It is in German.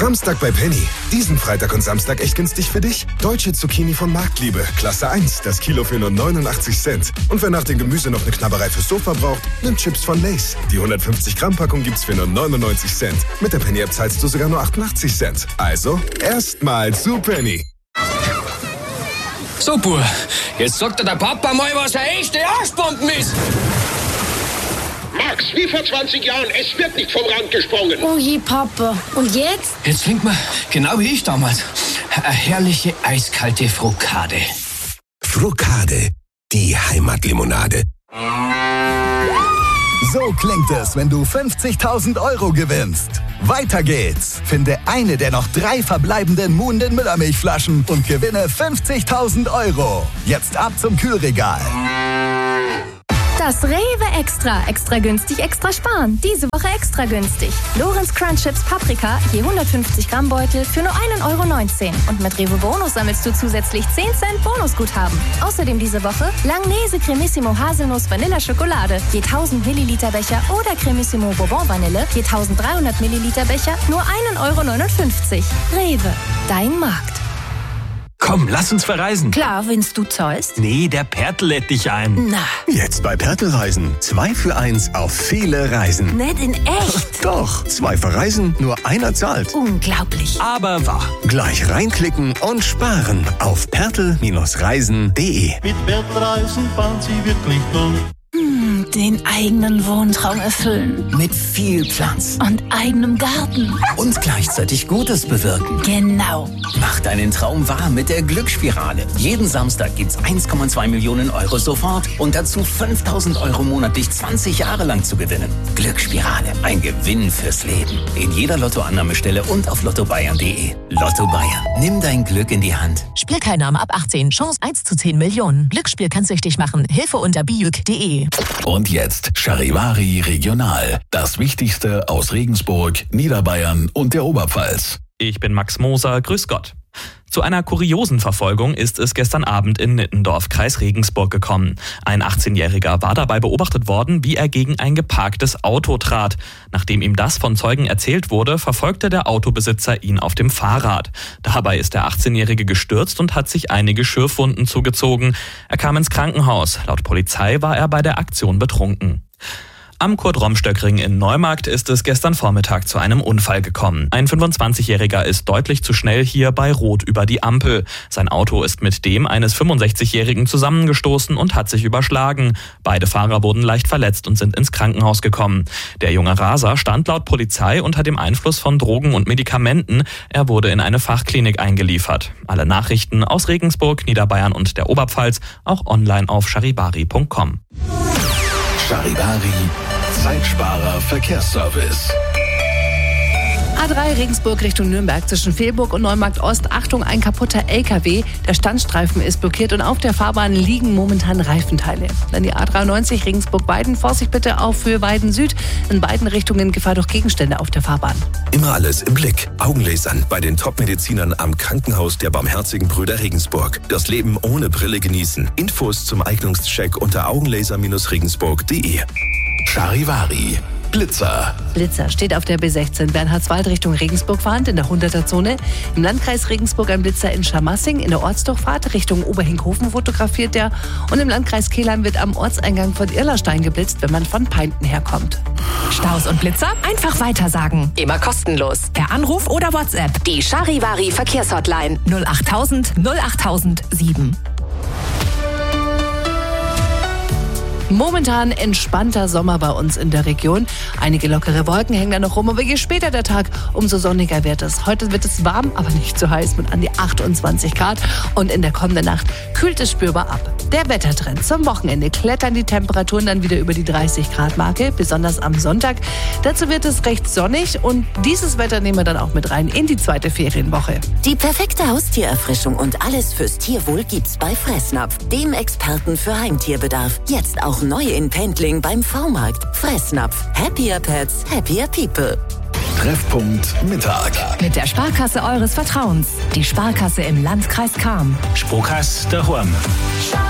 Framstag bei Penny. Diesen Freitag und Samstag echt günstig für dich. Deutsche Zucchini von Marktliebe, Klasse 1, das Kilo für nur 89 Cent. Und wer nach dem Gemüse noch eine Knabberei fürs Sofa braucht, nimmt Chips von Lay's. Die 150 Gramm Packung gibt's für nur 99 Cent. Mit der Penny-App zahlst du sogar nur 88 Cent. Also, erstmal zu Penny. So, Bub, jetzt sagt dir der Papa mal, was eine echte Arschbomben ist. Max, wie vor 20 Jahren, es wird nicht vom Rand gesprungen. Oh je, Papa. Und jetzt? Jetzt trinkt man, genau wie ich damals, eine herrliche eiskalte Frokade. Frokade, die Heimatlimonade. So klingt es, wenn du 50.000 € gewinnst. Weiter geht's. Finde eine der noch 3 verbleibenden Muhnden Müllermilchflaschen und gewinne 50.000 €. Jetzt ab zum Kühlregal. Das Rewe Extra. Extra günstig, extra sparen. Diese Woche extra günstig. Lorenz Crunch Chips Paprika, je 150 Gramm Beutel für nur 1,19 €. Und mit Rewe Bonus sammelst du zusätzlich 10 Cent Bonusguthaben. Außerdem diese Woche Langnese Cremissimo Haselnuss Vanilla Schokolade, je 1000 Milliliter Becher oder Cremissimo Bourbon Vanille, je 1300 Milliliter Becher, nur 1,59 €. Rewe, dein Markt. Komm, lass uns verreisen. Klar, wenn's du zahlst. Nee, der Pertl lädt dich ein. Na, Jetzt bei Pertl Reisen. 2 für 1 auf viele Reisen. nicht in echt. Doch, 2 verreisen, nur einer zahlt. Unglaublich. Aber wahr. Gleich reinklicken und sparen auf pertl-reisen.de. Mit Pertl Reisen fahren Sie wirklich durch. Den eigenen Wohntraum erfüllen. Mit viel Platz Und eigenem Garten. und gleichzeitig Gutes bewirken. Genau. Mach deinen Traum wahr mit der Glücksspirale. Jeden Samstag gibt's 1,2 Millionen € sofort und dazu 5.000 € monatlich 20 Jahre lang zu gewinnen. Glücksspirale, ein Gewinn fürs Leben. In jeder Lottoannahmestelle und auf lottobayern.de. Lotto Bayern, nimm dein Glück in die Hand. Spielteilnahme ab 18. Chance 1 zu 10 Millionen. Glücksspiel kann süchtig machen. Hilfe unter biuk.de. Und jetzt Charivari Regional. Das Wichtigste aus Regensburg, Niederbayern und der Oberpfalz. Ich bin Max Moser, grüß Gott. Zu einer kuriosen Verfolgung ist es gestern Abend in Nittendorf, Kreis Regensburg, gekommen. Ein 18-Jähriger war dabei beobachtet worden, wie er gegen ein geparktes Auto trat. Nachdem ihm das von Zeugen erzählt wurde, verfolgte der Autobesitzer ihn auf dem Fahrrad. Dabei ist der 18-Jährige gestürzt und hat sich einige Schürfwunden zugezogen. Er kam ins Krankenhaus. Laut Polizei war er bei der Aktion betrunken. Am Kurt-Romstöck-Ring in Neumarkt ist es gestern Vormittag zu einem Unfall gekommen. Ein 25-Jähriger ist deutlich zu schnell hier bei Rot über die Ampel. Sein Auto ist mit dem eines 65-Jährigen zusammengestoßen und hat sich überschlagen. Beide Fahrer wurden leicht verletzt und sind ins Krankenhaus gekommen. Der junge Raser stand laut Polizei unter dem Einfluss von Drogen und Medikamenten. Er wurde in eine Fachklinik eingeliefert. Alle Nachrichten aus Regensburg, Niederbayern und der Oberpfalz auch online auf charivari.com. Charivari, Zeitsparer Verkehrsservice. A3 Regensburg Richtung Nürnberg zwischen Fehlburg und Neumarkt Ost. Achtung, ein kaputter LKW. Der Standstreifen ist blockiert und auf der Fahrbahn liegen momentan Reifenteile. Dann die A93 Regensburg-Weiden. Vorsicht bitte auch für Weiden Süd. In beiden Richtungen Gefahr durch Gegenstände auf der Fahrbahn. Immer alles im Blick. Augenlasern bei den Top-Medizinern am Krankenhaus der Barmherzigen Brüder Regensburg. Das Leben ohne Brille genießen. Infos zum Eignungscheck unter augenlaser-regensburg.de. Charivari, Blitzer. Blitzer steht auf der B16 Bernhardswald Richtung Regensburg fahrend in der 100er-Zone. Im Landkreis Regensburg ein Blitzer in Scharmassing. In der Ortsdurchfahrt Richtung Oberhinkhofen fotografiert der. Und im Landkreis Kehlheim wird am Ortseingang von Irlerstein geblitzt, wenn man von Peinten herkommt. Staus und Blitzer? Einfach weitersagen. Immer kostenlos. Per Anruf oder WhatsApp. Die Charivari Verkehrshotline 08000 08007. Momentan entspannter Sommer bei uns in der Region. Einige lockere Wolken hängen da noch rum, aber je später der Tag, umso sonniger wird es. Heute wird es warm, aber nicht zu heiß mit an die 28 Grad. Und in der kommenden Nacht kühlt es spürbar ab. Der Wettertrend zum Wochenende: klettern die Temperaturen dann wieder über die 30 Grad Marke, besonders am Sonntag. Dazu wird es recht sonnig und dieses Wetter nehmen wir dann auch mit rein in die zweite Ferienwoche. Die perfekte Haustiererfrischung und alles fürs Tierwohl gibt's bei Fressnapf, dem Experten für Heimtierbedarf. Jetzt auch neu in Pendling beim V-Markt. Fressnapf. Happier Pets, happier people. Treffpunkt Mittag. Mit der Sparkasse eures Vertrauens. Die Sparkasse im Landkreis Cham. Sparkasse daheim.